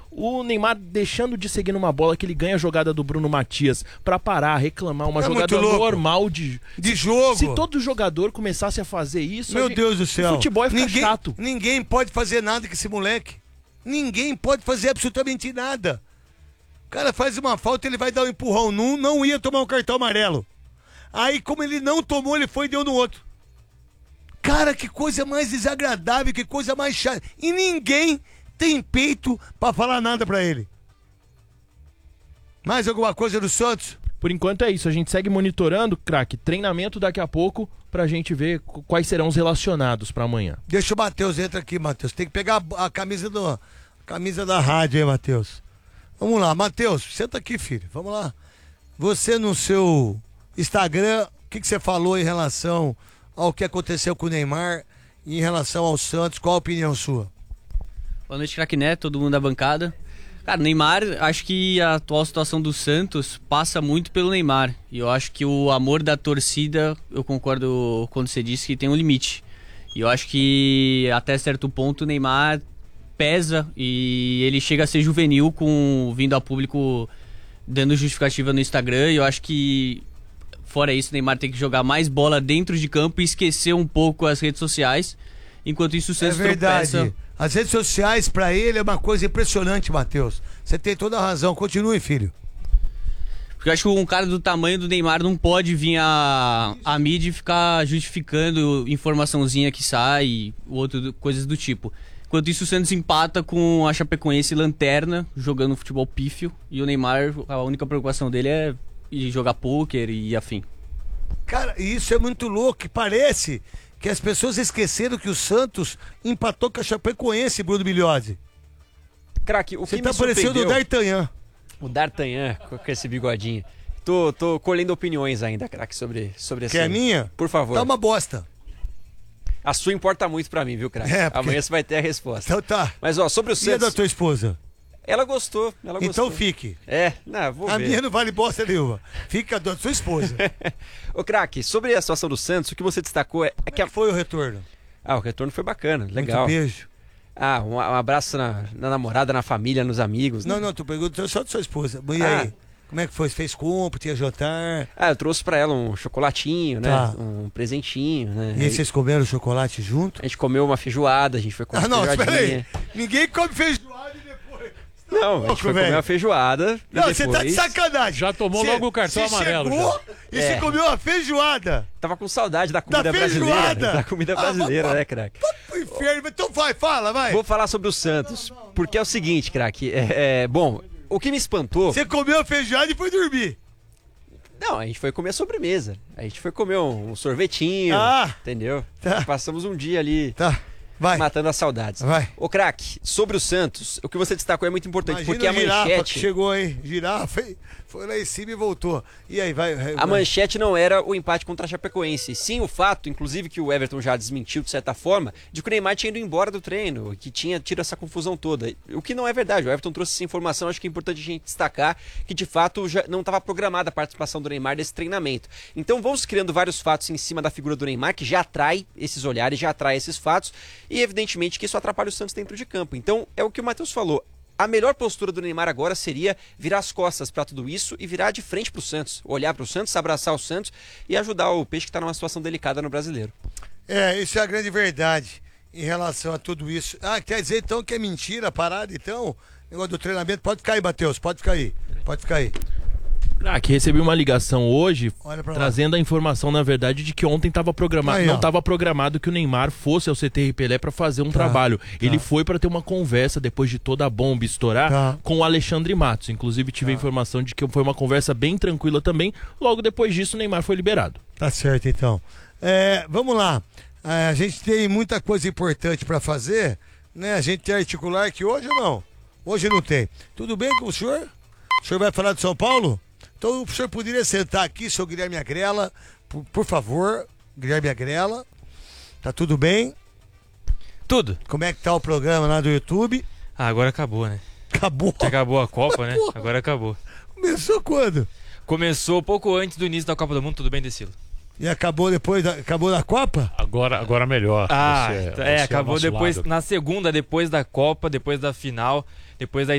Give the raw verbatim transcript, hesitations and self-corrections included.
O Neymar deixando de seguir numa bola que ele ganha a jogada do Bruno Matias pra parar, reclamar, uma é jogada normal de, de jogo. Se todo jogador começasse a fazer isso... Meu gente, Deus do céu. O futebol ia ficar ninguém, chato. Ninguém pode fazer nada com esse moleque. Ninguém pode fazer absolutamente nada. O cara faz uma falta, ele vai dar um empurrão num, não ia tomar um cartão amarelo. Aí, como ele não tomou, ele foi e deu no outro. Cara, que coisa mais desagradável, que coisa mais chata. E ninguém tem peito pra falar nada pra ele. Mais alguma coisa do Santos? Por enquanto é isso, a gente segue monitorando, craque, treinamento daqui a pouco pra gente ver quais serão os relacionados pra amanhã. Deixa o Matheus, entra aqui, Matheus. Tem que pegar a, a camisa do, a camisa da rádio aí, Matheus. Vamos lá, Matheus, senta aqui, filho. Vamos lá. Você no seu Instagram, o que, que você falou em relação ao que aconteceu com o Neymar e em relação ao Santos? Qual a opinião sua? Boa noite, craque Neto, todo mundo da bancada. Cara, Neymar, acho que a atual situação do Santos passa muito pelo Neymar. E eu acho que o amor da torcida, eu concordo quando você disse que tem um limite. E eu acho que até certo ponto o Neymar pesa e ele chega a ser juvenil com vindo a público dando justificativa no Instagram. E eu acho que, fora isso, o Neymar tem que jogar mais bola dentro de campo e esquecer um pouco as redes sociais. Enquanto isso o Santos é verdade. tropeça... As redes sociais pra ele é uma coisa impressionante, Matheus. Você tem toda a razão. Continue, filho. Porque eu acho que um cara do tamanho do Neymar não pode vir a, a mídia e ficar justificando informaçãozinha que sai, outro, coisas do tipo. Enquanto isso o Santos empata com a Chapecoense lanterna, jogando futebol pífio, e o Neymar, a única preocupação dele é ir jogar pôquer e afim. Cara, isso é muito louco, parece que as pessoas esqueceram que o Santos empatou com a Chapecoense, Bruno Bilhozzi. Craque, o Você que tá me parecendo o D'Artagnan. O D'Artagnan, com esse bigodinho. Tô, tô colhendo opiniões ainda, craque, sobre, sobre essa. Que é minha? Por favor. Tá uma bosta. A sua importa muito pra mim, viu, craque? É, porque... Amanhã você vai ter a resposta. Então tá. Mas, ó, sobre o Santos... E a da tua esposa? Ela gostou, ela gostou. Então fique. É, não, vou a ver. A minha não vale bosta nenhuma. Fica da sua esposa. Ô, craque, sobre a situação do Santos, o que você destacou é, é que... A... foi o retorno? Ah, o retorno foi bacana, legal. Muito beijo. Ah, um, um abraço na, na namorada, na família, nos amigos. Não, né? não, tu perguntou só de sua esposa. E ah. aí? Como é que foi? Você fez compra, tinha jantar? Ah, eu trouxe pra ela um chocolatinho, né? Tá. Um presentinho, né? E aí vocês comeram chocolate junto? A gente comeu uma feijoada, a gente foi comer ah, não, feijoadinha. espera aí. Ninguém come feijoada e depois... Não, a gente louco, foi véio. comer uma feijoada. Não, depois... você tá de sacanagem. Já tomou cê, logo o cartão amarelo. Chegou já. e É. você comeu uma feijoada. Tava com saudade da comida Da brasileira. feijoada. Da comida brasileira, ah, né, craque? Pro inferno. Então vai, fala, vai. Vou falar sobre o Santos, porque é o seguinte, craque. É, é, bom, o que me espantou... Você comeu a feijoada e foi dormir. Não, a gente foi comer sobremesa. A gente foi comer um, um sorvetinho, ah, entendeu? Tá. Passamos um dia ali... Tá. Vai. Matando as saudades. Vai. Ô, craque, sobre o Santos, o que você destacou é muito importante, Imagina porque a a girafa manchete... que chegou aí, girafa, foi lá em cima e voltou. E aí, vai... vai a manchete não era o empate contra a Chapecoense, sim o fato, inclusive que o Everton já desmentiu de certa forma, de que o Neymar tinha ido embora do treino, que tinha tido essa confusão toda. O que não é verdade, o Everton trouxe essa informação, acho que é importante a gente destacar que de fato já não estava programada a participação do Neymar nesse treinamento. Então vamos criando vários fatos em cima da figura do Neymar, que já atrai esses olhares, já atrai esses fatos, e evidentemente que isso atrapalha o Santos dentro de campo. Então é o que o Matheus falou. A melhor postura do Neymar agora seria virar as costas para tudo isso e virar de frente para o Santos. Olhar para o Santos, abraçar o Santos e ajudar o Peixe que está numa situação delicada no Brasileiro. É, isso é a grande verdade em relação a tudo isso. Ah, quer dizer então que é mentira a parada, então? O negócio do treinamento. Pode ficar aí, Matheus, pode ficar aí. Pode ficar aí. Ah, que recebi uma ligação hoje trazendo lá. a informação, na verdade, de que ontem estava programado, aí, não ó. estava programado que o Neymar fosse ao C T R Pelé para fazer um Tá, trabalho. tá. Ele foi para ter uma conversa depois de toda a bomba estourar Tá. com o Alexandre Matos. Inclusive tive a informação de que foi uma conversa bem tranquila também. Logo depois disso o Neymar foi liberado. Tá certo, então. É, vamos lá. É, a gente tem muita coisa importante para fazer, né? A gente tem articular aqui hoje ou não? Hoje não tem. Tudo bem com o senhor? O senhor vai falar de São Paulo? Então o senhor poderia sentar aqui, senhor Guilherme Agrela, por, por favor, Guilherme Agrela. Tá tudo bem? Tudo. Como é que tá o programa lá do YouTube? Ah, agora acabou, né? Acabou? Que acabou a Copa, né? Porra. Agora acabou. Começou quando? Começou pouco antes do início da Copa do Mundo, tudo bem, Decilo? E acabou depois da, acabou na Copa? Agora, agora melhor. Ah, Você- é, você acabou nosso depois, lado. na segunda, depois da Copa, depois da final, depois da